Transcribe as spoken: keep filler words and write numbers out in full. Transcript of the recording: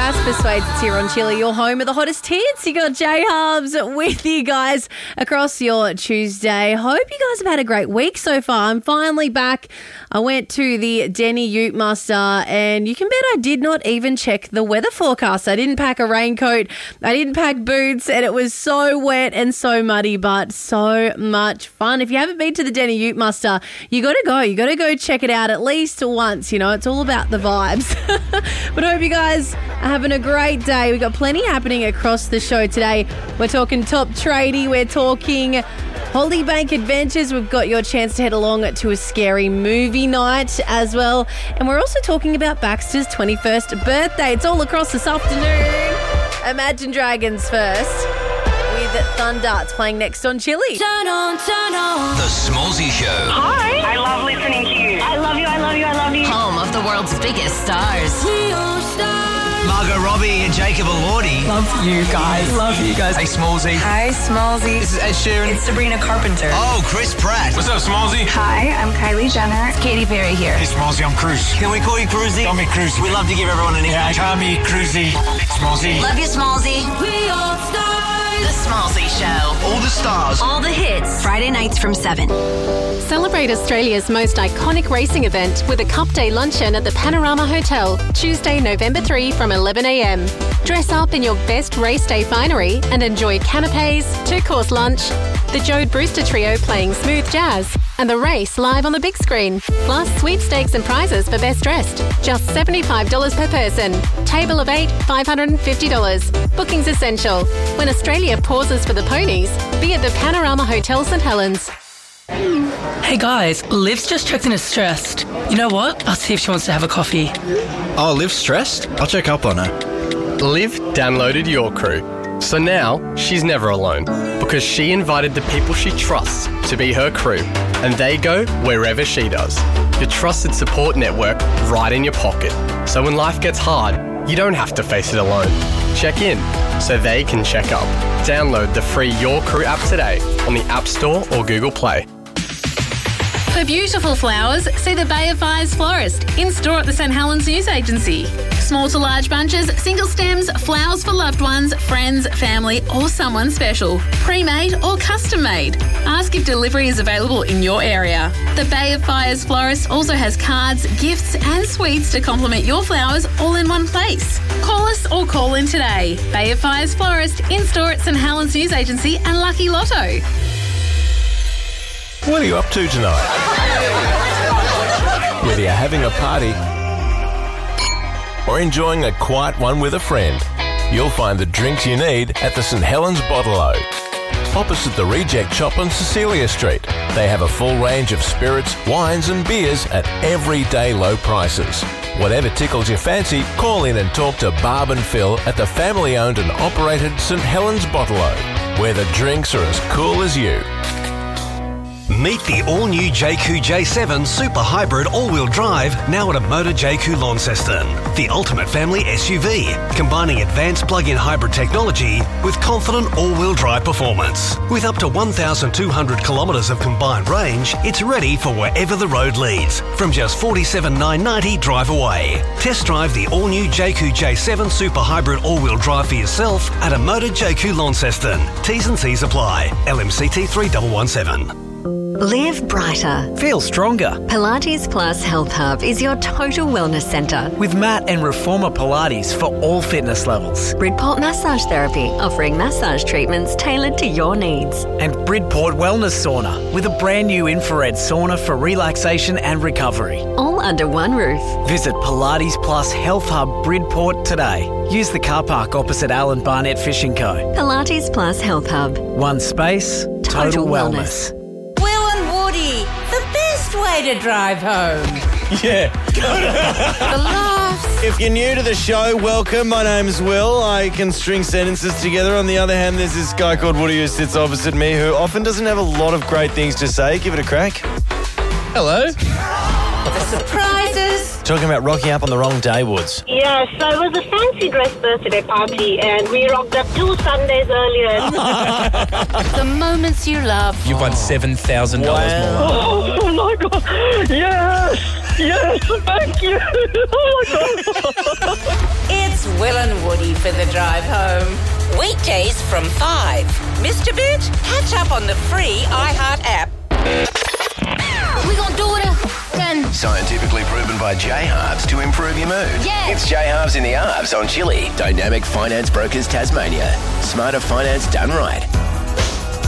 Jasper Swades. It's here on Chili, your home of the hottest hits. You got J-Hubs with you guys across your Tuesday. Hope you guys have had a great week so far. I'm finally back. I went to the Denny Ute Muster and you can bet I did not even check the weather forecast. I didn't pack a raincoat. I didn't pack boots and it was so wet and so muddy, but so much fun. If you haven't been to the Denny Ute Muster, you got to go. You got to go check it out at least once. You know, it's all about the vibes. But I hope you guys are having a great day. We've got plenty happening across the show today. We're talking top tradie. We're talking Hollybank Adventures. We've got your chance to head along to a scary movie night as well. And we're also talking about Baxter's twenty-first birthday. It's all across this afternoon. Imagine Dragons first with Thundarts playing next on Chili. Turn on, turn on. The Smallzy Show. Hi. I love listening to you. I love you, I love you, I love you. Home of the world's biggest stars. We all stars. Margot Robbie and Jacob Elordi. Love you guys. Love you guys. Hey, Smallzy. Hi, Smallzy. This is Ed Sheeran. It's Sabrina Carpenter. Oh, Chris Pratt. What's up, Smallzy? Hi, I'm Kylie Jenner. It's Katy Perry here. Hey, Smallzy, I'm Cruz. Can we call you Cruzy? Call me Cruz. We love to give everyone an nickname. Call me Cruzy. Smallzy. Love you, Smallzy. We all stars. The Smallzy Show. All the stars. All the hits. Friday nights from seven. Celebrate Australia's most iconic racing event with a Cup Day luncheon at the Panorama Hotel, Tuesday, November third from eleven a m. Dress up in your best race day finery and enjoy canapes, two-course lunch, the Jode Brewster Trio playing smooth jazz, and the race live on the big screen. Plus sweepstakes and prizes for best dressed. Just seventy-five dollars per person. Table of eight, five hundred fifty dollars. Bookings essential. When Australia pauses for the ponies, be at the Panorama Hotel St Helens. Hey guys, Liv's just checked in as stressed. You know what? I'll see if she wants to have a coffee. Oh, Liv's stressed? I'll check up on her. Liv downloaded Your Crew. So now she's never alone because she invited the people she trusts to be her crew and they go wherever she does. The trusted support network right in your pocket. So when life gets hard, you don't have to face it alone. Check in so they can check up. Download the free Your Crew app today on the App Store or Google Play. For beautiful flowers, see the Bay of Fires florist in store at the St Helens News Agency. Small to large bunches, single stems, flowers for loved ones, friends, family or someone special. Pre-made or custom made. Ask if delivery is available in your area. The Bay of Fires florist also has cards, gifts and sweets to complement your flowers all in one place. Call us or call in today. Bay of Fires florist in store at St Helens News Agency and Lucky Lotto. What are you up to tonight? Whether you're having a party or enjoying a quiet one with a friend, you'll find the drinks you need at the St Helens Bottle-O. Opposite the Reject Shop on Cecilia Street. They have a full range of spirits, wines and beers at everyday low prices. Whatever tickles your fancy, call in and talk to Barb and Phil at the family-owned and operated St Helens Bottle-O, where the drinks are as cool as you. Meet the all-new J Q J seven Super Hybrid all-wheel drive now at a Motor J Q Launceston. The ultimate family S U V, combining advanced plug-in hybrid technology with confident all-wheel drive performance. With up to one thousand two hundred kilometres of combined range, it's ready for wherever the road leads, from just forty-seven thousand nine hundred ninety dollars drive away. Test drive the all-new J Q J seven Super Hybrid all-wheel drive for yourself at a Motor J Q Launceston. T's and C's apply. L M C T three one one seven. Live brighter. Feel stronger. Pilates Plus Health Hub is your total wellness centre. With mat and reformer Pilates for all fitness levels. Bridport Massage Therapy, offering massage treatments tailored to your needs. And Bridport Wellness Sauna, with a brand new infrared sauna for relaxation and recovery. All under one roof. Visit Pilates Plus Health Hub Bridport today. Use the car park opposite Alan Barnett Fishing Co. Pilates Plus Health Hub. One space, total, total wellness. wellness. The best way to drive home. Yeah. The laughs. If you're new to the show, welcome. My name's Will. I can string sentences together. On the other hand, there's this guy called Woody who sits opposite me who often doesn't have a lot of great things to say. Give it a crack. Hello. The surprises. Talking about rocking up on the wrong day, Woods. Yeah, so it was a fancy dress birthday party and we rocked up two Sundays earlier. The moments you love. You've won seven thousand dollars wow. more. Oh, my God. Yes. Yes, thank you. Oh, my God. It's It's Will and Woody for the drive home. Weekdays from five. Missed a bit? Catch up on the free iHeart app. We gonna do it again. Scientifically proven by J-Halves to improve your mood. Yeah. It's J-Halves in the Halves on Chili. Dynamic Finance Brokers Tasmania. Smarter finance done right.